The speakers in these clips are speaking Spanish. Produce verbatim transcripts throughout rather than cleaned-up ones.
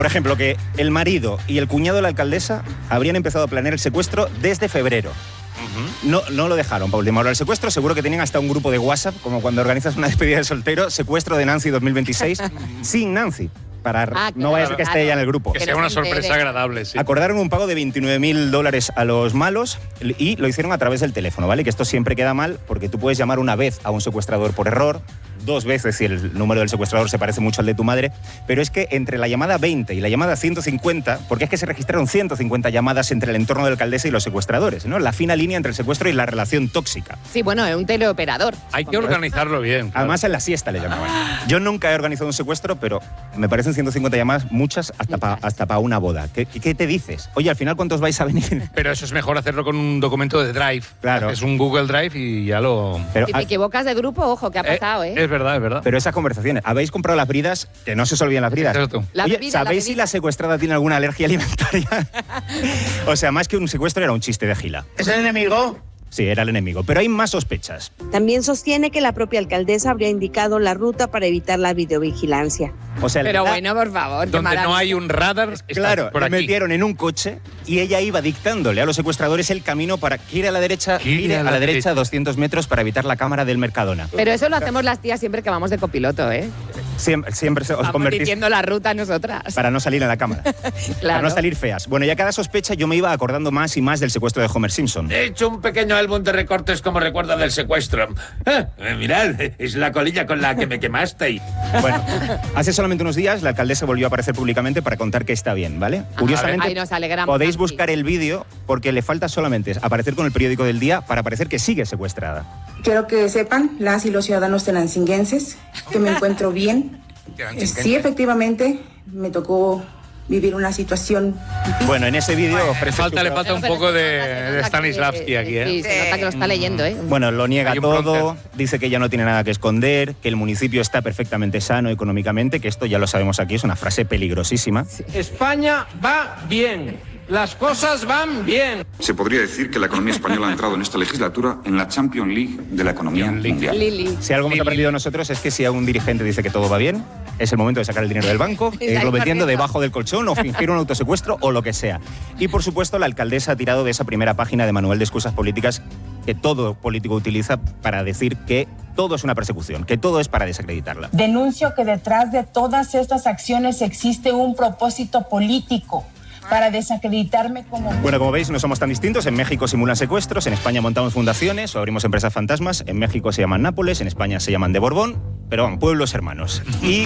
Por ejemplo, que el marido y el cuñado de la alcaldesa habrían empezado a planear el secuestro desde febrero. Uh-huh. No, no lo dejaron para última hora el secuestro. Seguro que tenían hasta un grupo de WhatsApp, como cuando organizas una despedida de soltero, secuestro de Nancy dos mil veintiséis, sin Nancy. Para ah, no vaya a ser que esté claro. ella en el grupo. Que sea una sorpresa agradable, sí. Acordaron un pago de veintinueve mil dólares a los malos y lo hicieron a través del teléfono, ¿vale? Que esto siempre queda mal porque tú puedes llamar una vez a un secuestrador por error, dos veces si el número del secuestrador se parece mucho al de tu madre, pero es que entre la llamada veinte y la llamada ciento cincuenta, porque es que se registraron ciento cincuenta llamadas entre el entorno del alcaldesa y los secuestradores, ¿no? La fina línea entre el secuestro y la relación tóxica. Sí, bueno, es un teleoperador. Hay que organizarlo bien. Claro. Además en la siesta le llamaban. Yo nunca he organizado un secuestro, pero me parecen ciento cincuenta llamadas muchas hasta para hasta pa una boda. ¿Qué, ¿Qué te dices? Oye, al final, ¿cuántos vais a venir? Pero eso es mejor hacerlo con un documento de Drive. Claro. Es un Google Drive y ya lo... Pero, si te equivocas de grupo, ojo, ¿qué ha pasado, eh? eh? Es verdad, es verdad. Pero esas conversaciones, ¿habéis comprado las bridas? Que no se os olviden las bridas. La Oye, bebida, ¿sabéis la si la secuestrada tiene alguna alergia alimentaria? O sea, más que un secuestro era un chiste de Gila. ¿Es el enemigo? Sí, era el enemigo, pero hay más sospechas. También sostiene que la propia alcaldesa habría indicado la ruta para evitar la videovigilancia. O sea, pero la, bueno, por favor. Donde no hay un radar, claro, por le aquí. metieron en un coche y ella iba dictándole a los secuestradores el camino para que ir a la derecha, gire a la, la derecha doscientos metros para evitar la cámara del Mercadona. Pero eso lo hacemos las tías siempre que vamos de copiloto, ¿eh? Siempre, siempre os vamos convertís... diciendo la ruta nosotras. Para no salir en la cámara. Claro. Para no salir feas. Bueno, ya cada sospecha yo me iba acordando más y más del secuestro de Homer Simpson. He hecho un pequeño álbum de recortes como recuerdo del secuestro. Ah, mirad, es la colilla con la que me quemasteis. Bueno, hace solamente unos días la alcaldesa volvió a aparecer públicamente para contar que está bien, ¿vale? Ah, Curiosamente, Ay, nos alegramos, podéis Nancy. buscar el vídeo porque le falta solamente aparecer con el periódico del día para parecer que sigue secuestrada. Quiero que sepan, las y los ciudadanos tenancinguenses, que me encuentro bien. Sí, efectivamente, me tocó vivir una situación difícil. Bueno, en ese vídeo... Le falta, le falta un poco de, de Stanislavski aquí, ¿eh? Sí, se nota que lo está leyendo, ¿eh? Bueno, lo niega todo, dice que ya no tiene nada que esconder, que el municipio está perfectamente sano económicamente, que esto ya lo sabemos aquí, es una frase peligrosísima. Sí. España va bien. Las cosas van bien. Se podría decir que la economía española ha entrado en esta legislatura en la Champions League de la economía mundial. Lili. Si algo hemos Lili. aprendido nosotros es que si a un dirigente dice que todo va bien, es el momento de sacar el dinero del banco, e irlo metiendo debajo del colchón o fingir un autosecuestro o lo que sea. Y por supuesto la alcaldesa ha tirado de esa primera página de manual de excusas políticas que todo político utiliza para decir que todo es una persecución, que todo es para desacreditarla. Denuncio que detrás de todas estas acciones existe un propósito político para desacreditarme como... Bueno, como veis, no somos tan distintos. En México simulan secuestros, en España montamos fundaciones o abrimos empresas fantasmas. En México se llaman Nápoles, en España se llaman de Borbón, pero van, pueblos hermanos. Y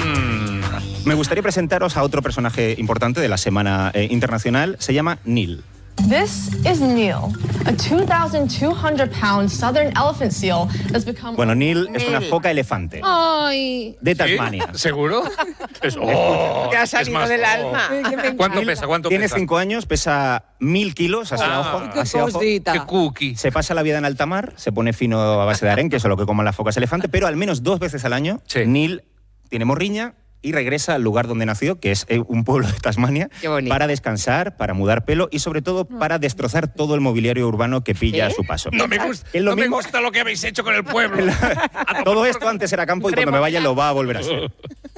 me gustaría presentaros a otro personaje importante de la Semana eh, Internacional. Se llama Neil. This is Neil, a two thousand two hundred pound southern elephant seal that's become... Bueno, Neil es una foca elefante. Ay. De Tasmania. ¿Sí? ¿Seguro? Es, oh, que ha salido más, del oh. alma. ¿Cuánto pesa? ¿Cuánto Tiene pesa? cinco años, pesa mil kilos, hacia Ah, ojo. Qué hacia ojo. cosita. Qué cookie. Se pasa la vida en alta mar, se pone fino a base de arenque, que eso es lo que coman las focas elefante, pero al menos dos veces al año Sí. Neil tiene morriña y regresa al lugar donde nació, que es un pueblo de Tasmania, para descansar, para mudar pelo y sobre todo para destrozar todo el mobiliario urbano que pilla ¿Eh? a su paso. No me gusta, Es lo no me mismo- gusta lo que habéis hecho con el pueblo. Todo esto antes era campo y cuando me vaya lo va a volver a ser.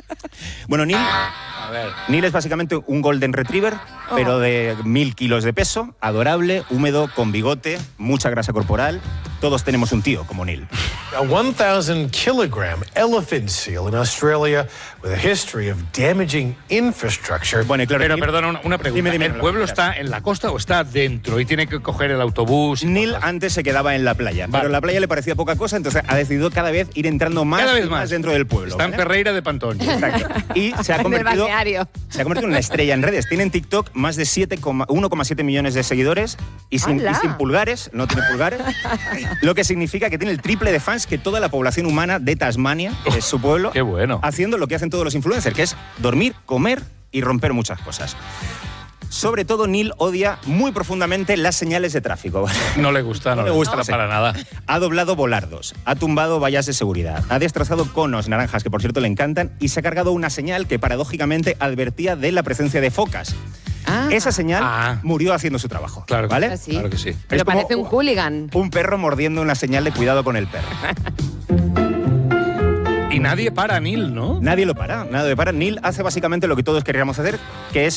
Bueno, Neil, A ver. Neil es básicamente un golden retriever, pero de mil kilos de peso, adorable, húmedo, con bigote, mucha grasa corporal. Todos tenemos un tío como Neil. A one thousand kilogram elephant seal in Australia with a history of damaging infrastructure. Bueno, y claro, Pero Neil- perdona, una, una pregunta. Dime, dime, ¿El no, pueblo no, está en la costa o está dentro y tiene que coger el autobús? y Neil cosas? antes se quedaba en la playa, Vale. pero la playa le parecía poca cosa, entonces ha decidido cada vez ir entrando más, Cada vez y más. dentro del pueblo. Está en ¿vale? Ferreira de Pantón. Exacto. Y se ha En el convertido balneario. se ha convertido en una estrella en redes. Tiene en TikTok más de uno coma siete millones de seguidores y sin, y ¡Hala! sin pulgares, no tiene pulgares, lo que significa que tiene el triple de fans que toda la población humana de Tasmania, que es su pueblo, Qué bueno. haciendo lo que hacen todos los influencers, que es dormir, comer y romper muchas cosas. Sobre todo, Neil odia muy profundamente las señales de tráfico. No le gusta, no, No le gusta la para nada. Ha doblado volardos, ha tumbado vallas de seguridad, ha destrozado conos naranjas, que por cierto le encantan, y se ha cargado una señal que paradójicamente advertía de la presencia de focas. Ah. Esa señal Ah. murió haciendo su trabajo. Claro, ¿vale? Ah, sí. Claro que sí. Pero Es como parece un hooligan. Un perro mordiendo una señal de cuidado con el perro. Y nadie para a Neil, ¿no? Nadie lo para, nadie lo para. Neil hace básicamente lo que todos querríamos hacer, que es